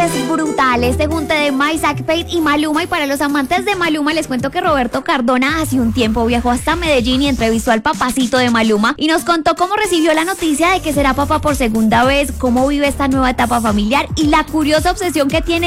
es brutal este junte de Isaac Pate y Maluma. Y para los amantes de Maluma les cuento que Roberto Cardona hace un tiempo viajó hasta Medellín y entrevistó al papacito de Maluma y nos contó cómo recibió la noticia de que será papá por segunda vez, cómo vive esta nueva etapa familiar y la curiosa obsesión que tiene